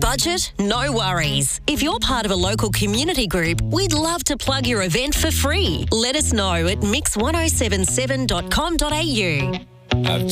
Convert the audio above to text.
budget? No worries. If you're part of a local community group, we'd love to plug your event for free. Let us know at mix1077.com.au.